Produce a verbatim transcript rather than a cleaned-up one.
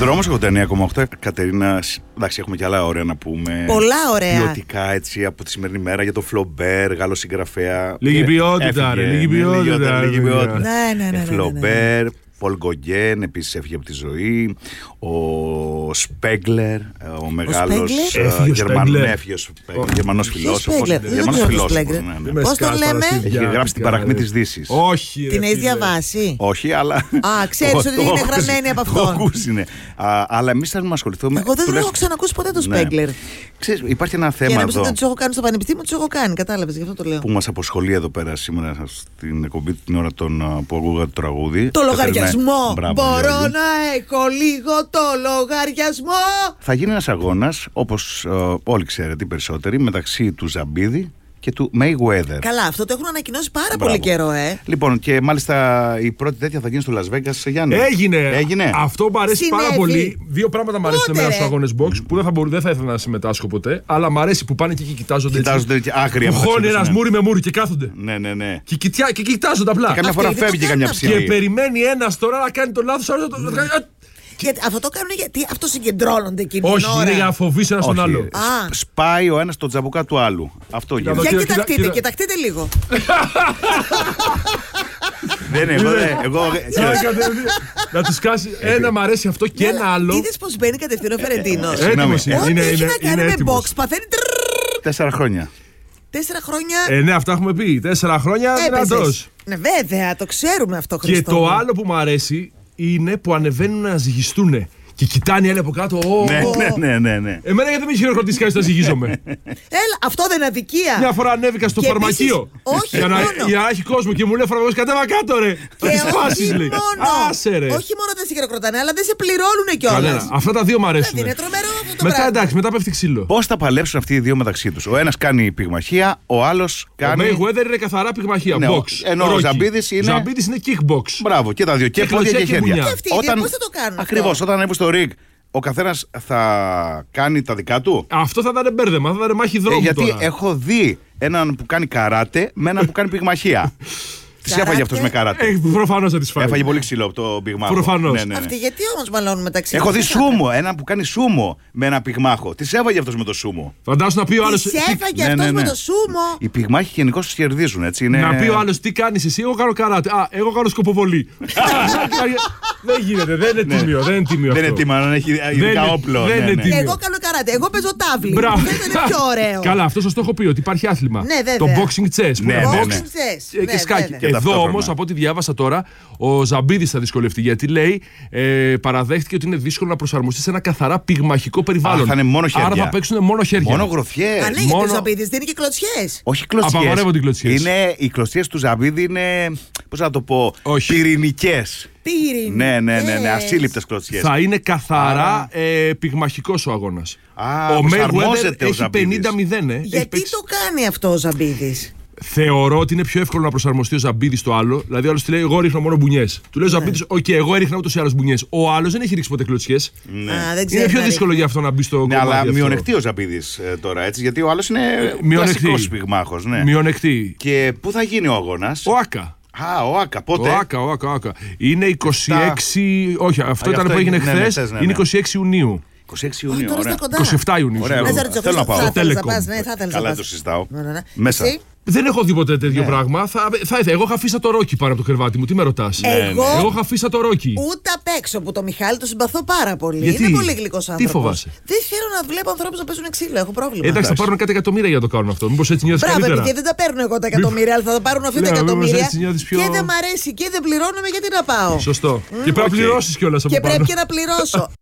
Δρόμος ογδόντα εννέα κόμμα οκτώ. Κατερίνα, εντάξει, έχουμε και άλλα ωραία να πούμε. Πολλά ωραία. Ποιοτικά έτσι από τη σημερινή μέρα για το Φλομπέρ, Γάλλο συγγραφέα. Λίγη ποιότητα, ρε. Λίγη ποιότητα. Ναι, ναι, ναι. Φλομπέρ. Πολ Γκογγέν επίσης έφυγε από τη ζωή. Ο Σπέγκλερ, ο μεγάλος Γερμανός φιλόσοφος. Γερμανός φιλόσοφος. Πώς τον λέμε? Έχει γράψει την Παρακμή της Δύσης. Όχι. Την έχεις διαβάσει? Όχι, αλλά. Α, ξέρεις ότι είναι γραμμένη από αυτόν. Είναι. Αλλά εμείς θα ασχοληθούμε. Εγώ δεν τον έχω ξανακούσει ποτέ τον Σπέγκλερ. Ξέρεις, υπάρχει ένα θέμα. Και εδώ. νομίζω ότι του έχω κάνει στο πανεπιστήμιο, του έχω κάνει. Κατάλαβες, γι' αυτό το λέω. Που μας αποσχολεί εδώ πέρα σήμερα στην εκπομπή την ώρα των, που ακούγα το τραγούδι. Το λογαριασμό. Μπράβο, μπορώ Γιώργη. Να έχω λίγο το λογαριασμό. Θα γίνει ένας αγώνας, όπως uh, όλοι ξέρετε οι περισσότεροι, μεταξύ του Ζαμπίδη και του Mayweather. Καλά, αυτό το έχουν ανακοινώσει πάρα Μπράβο. πολύ καιρό, ε. Λοιπόν, και μάλιστα η πρώτη τέτοια θα γίνει στο Las Vegas, Γιάννη. Έγινε. Έγινε. Αυτό μου αρέσει Συνέβη. πάρα πολύ. Δύο πράγματα μου αρέσουν εμένα στους αγώνες box που δεν θα, μπορώ, δεν θα ήθελα να συμμετάσχω ποτέ, αλλά μου αρέσει που πάνε και εκεί κοιτάζονται. Κοιτάζονται έτσι. άγρια. Που χώνει ένας ναι. μούρι με μούρι και κάθονται. Ναι, ναι, ναι. Και, κοιτιά, και κοιτάζονται απλά. Και καμιά φορά φεύγει και καμιά ψηλή. Και περιμένει ένας τώρα να κάνει το λάθος. Γιατί αυτό το κάνουν γιατί αυτό συγκεντρώνονται εκεί. Όχι, είναι για να φοβήσει ένα τον άλλο. Α. Σπάει ο ένας το τζαμπουκά του άλλου. Αυτό γίνεται. Για κοιταχτείτε, κοιταχτείτε λίγο. Δεν είναι, εγώ. Να του κάσει. Ένα μ' αρέσει αυτό και ένα άλλο. Είδες πως μπαίνει κατευθείαν ο Φερεντίνος. Έτοιμος είναι. Ό,τι έχει να κάνει με box παθαίνει. Τέσσερα χρόνια. Τέσσερα χρόνια. Ε, ναι, αυτά έχουμε πει. Τέσσερα χρόνια δυνατός. Ναι, βέβαια, το ξέρουμε αυτό, Χριστό. Και το άλλο που μου αρέσει είναι που ανεβαίνουν να ζυγιστούν. Και κοιτάνε οι άλλοι από κάτω. Ναι, ναι, ναι, ναι. Εμένα γιατί με έχει χειροκροτήσει κανείς να ζυγίζομαι. Έλα, αυτό δεν είναι αδικία. Μια φορά ανέβηκα στο Και φαρμακείο. επίσης, όχι για, να, μόνο. για να έχει κόσμο και μου λέει φαρμακός κατέβα κάτω ρε. Θα τις πάσεις λέει. Άσε ρε. Όχι μόνο δεν σε χειροκροτάνε, αλλά δεν σε πληρώνουν κιόλας. Αυτά τα δύο μου αρέσουν. Είναι τρομερό αυτό το μετά πράγμα. εντάξει, μετά πέφτει ξύλο. Πώς θα παλέψουν αυτοί οι δύο μεταξύ τους? Ο ένας κάνει πυγμαχία, ο άλλος κάνει. Ο Mayweather είναι καθαρά πυγμαχία. Ναι, Box. ενώ ο Ζαμπίδης είναι. Ζαμπίδης είναι kickbox. Μπράβο, και τα δύο. Και πόδια και χέρια. Και αυτοί όταν... πώς θα το κάνουν? Ακριβώς, όταν ανέβουν στο ring, ο καθένας θα κάνει τα δικά του. Αυτό θα ήταν μπέρδεμα, θα ήταν μάχη δρόμου. Ε, γιατί τώρα. έχω δει έναν που κάνει καράτε με έναν που κάνει πυγμαχία. Τις έφαγε αυτός με καράτε. Ε, προφανώς θα τις φάει. Έφαγε πολύ ξύλο από το πυγμάχο. Προφανώς. Ναι, ναι, ναι. Αυτοί γιατί όμως μαλώνουν μεταξύ Έχω τους? δει σούμο, έναν που κάνει σούμο με ένα πυγμάχο. Τις έφαγε αυτός με το σούμο. Φαντάσου να πει ο άλλος. Τις έφαγε αυτός με το σούμο. Οι πυγμάχοι γενικώς τους κερδίζουν, έτσι. Είναι... Να πει ο άλλος τι κάνεις εσύ, εγώ κάνω καράτε. Α, εγώ κάνω σκοποβολή. Δεν γίνεται, δεν είναι τίμιο. Δεν είναι τίμιο. Δεν είναι τίμιο, αν έχει ειδικά όπλο. Δεν είναι τίμιο. Εγώ κάνω καράτε, εγώ παίζω τάβλη. Μπράβο. Δεν είναι πιο ωραίο. Καλά, αυτό σας το έχω πει ότι υπάρχει άθλημα. Ναι, βέβαια. Το boxing chess. Ναι, ναι, Boxing ναι. chess. Και σκάκι. βέβαια. Και Εδώ ταυτόχρονα. όμως, από ό,τι διάβασα τώρα, ο Ζαμπίδης θα δυσκολευτεί. Γιατί λέει, ε, παραδέχτηκε ότι είναι δύσκολο να προσαρμοστεί σε ένα καθαρά πυγμαχικό περιβάλλον. Α, θα είναι μόνο χέρια. Άρα θα παίξουν μόνο χέρια. Μόνο γροθιές. Α, ναι, γιατί μόνο- ο Ζαμπίδης δίνει και κλωτσιές. Όχι κλωτσιές. Απαγορεύονται οι κλωτσιές. Είναι, οι κλωτσιές του Ζαμπίδη είναι, πώς να το πω, Όχι. πυρηνικές. Πύρινες. Ναι, ναι, ναι, ναι, ασύλληπτες κλωτσιές. Θα είναι καθαρά ε, πυγμαχικός ο αγώνας. Α, Ο Mayweather προσαρμόζεται ο έχει Ζαμπίδης. πενήντα μηδέν. Ε. Έχει Γιατί παίξει- το κάνει αυτό ο Ζαμπίδης? Θεωρώ ότι είναι πιο εύκολο να προσαρμοστεί ο Ζαμπίδης στο άλλο. Δηλαδή, ο άλλος του λέει: εγώ ρίχνω μόνο μπουνιές. Του λέει ο Ζαμπίδης: οκ, εγώ έριχνα ούτως ή άλλως μπουνιές. Ο άλλος δεν έχει ρίξει ποτέ κλωτσιές. Ναι. Α, δεν ξέρω Είναι πιο να δύσκολο για αυτό να μπει στο Ναι, κομμάτι. αλλά αυτό. μειονεκτεί ο Ζαμπίδης ε, τώρα, έτσι, γιατί ο άλλος είναι μειονεκτεί. κλασικός πυγμάχος. Ναι. Μειονεκτεί. Και πού θα γίνει ο αγώνας? Ο Άκα. Α, ο Άκα, πότε? Ο Άκα, ο Άκα, ο Άκα. Είναι είκοσι έξι. Όχι, αυτό Α, ήταν αυτό που έγινε έγινε, ναι, ναι, χθες. χθες, ναι, ναι. Είναι είκοσι έξι Ιουνίου. είκοσι έξι Α, Ιουνίου, τώρα ωραία. είστε κοντά. είκοσι επτά Ιουνίου. Ωραία, συγγνώμη. εγώ Λάζαρο θέλω να πάω. Τσοκρής, θα θέλεις να Telecom. πας, ναι, θα θέλεις να Καλά, πας. το συζητάω. Ναι, ναι, ναι. Μέσα. Εσύ? Δεν έχω δει ποτέ τέτοιο Ναι. πράγμα. Θα, θα ήθελα. Εγώ είχα αφήσει το Ρόκι πάνω από το κρεβάτι μου. Τι με ρωτάς? Εγώ- Εγώ είχα αφήσει το Ρόκι. Ούτε απ' έξω που το Μιχάλη το συμπαθώ πάρα πολύ. Γιατί? Είναι πολύ γλυκός Τι άνθρωπος. φοβάσαι? Δεν θέλω να βλέπω ανθρώπους να παίζουν ξύλο. Έχω πρόβλημα. Εντάξει, θα πάρουν κάτι εκατομμύρια για να το κάνουν αυτό. Μήπως έτσι νιώθεις Μπράβο, καλύτερα? επειδή δεν τα παίρνω εγώ τα εκατομμύρια, αλλά θα τα πάρουν αυτοί τα Ναι, μήπως εκατομμύρια. έτσι νιώθεις πιο- Και δεν μ' αρέσει και δεν πληρώνομαι, γιατί να πάω. Σωστό. Και πρέπει να Οκ. πληρώσεις κιόλας από Και πάνω. πρέπει και να πληρώσω.